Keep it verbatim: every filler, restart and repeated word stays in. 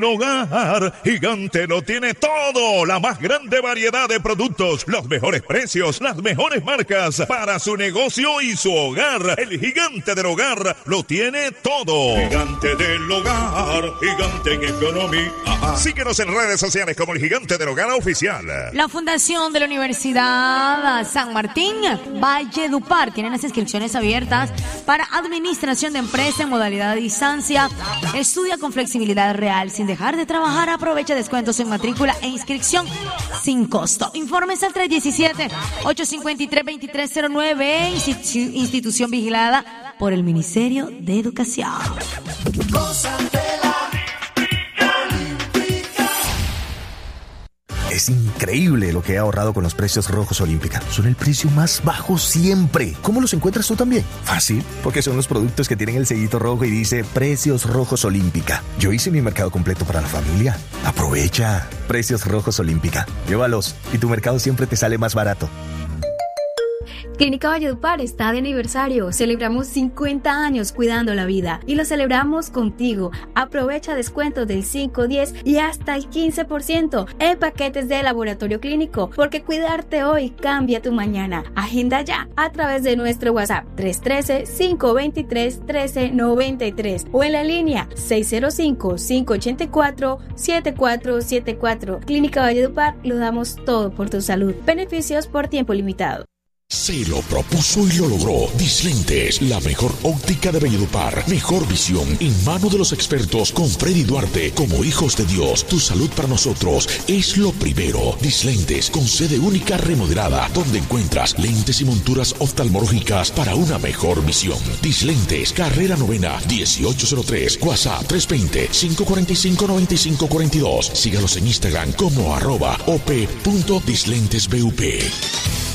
Hogar Gigante lo tiene todo, la más grande variedad de productos, los mejores precios, las mejores marcas para su negocio y su hogar. El Gigante del Hogar lo tiene todo. Gigante del Hogar, gigante en economía. Síguenos en redes sociales como el Gigante del Hogar Oficial. La Fundación de la Universidad San Martín Valledupar tiene las inscripciones abiertas para administración de empresa en modalidad de distancia. Estudia con flexibilidad real, sin dejar de trabajar. Aprovecha descuentos en matrícula e inscripción sin costo. Informes al tres uno siete, ocho cinco tres, dos tres cero nueve. Institu- institución vigilada por el Ministerio de Educación. Es increíble lo que he ahorrado con los precios rojos Olímpica. Son el precio más bajo siempre. ¿Cómo los encuentras tú también? Fácil, porque son los productos que tienen el sellito rojo y dice Precios Rojos Olímpica. Yo hice mi mercado completo para la familia. Aprovecha. Precios Rojos Olímpica. Llévalos y tu mercado siempre te sale más barato. Clínica Valledupar está de aniversario. Celebramos cincuenta años cuidando la vida y lo celebramos contigo. Aprovecha descuentos del cinco, diez y hasta el quince por ciento en paquetes de laboratorio clínico, porque cuidarte hoy cambia tu mañana. Agenda ya a través de nuestro WhatsApp tres uno tres, cinco dos tres, uno tres nueve tres o en la línea seis cero cinco, cinco ocho cuatro, siete cuatro siete cuatro. Clínica Valledupar, lo damos todo por tu salud. Beneficios por tiempo limitado. Se lo propuso y lo logró. Dislentes, la mejor óptica de Valledupar. Mejor visión en mano de los expertos con Freddy Duarte. Como hijos de Dios, tu salud para nosotros es lo primero. Dislentes, con sede única remodelada, donde encuentras lentes y monturas oftalmológicas para una mejor visión. Dislentes, carrera novena, dieciocho cero tres, WhatsApp tres dos cero, cinco cuatro cinco, nueve cinco cuatro dos. Sígalos en Instagram como arroba op punto dislentes bup.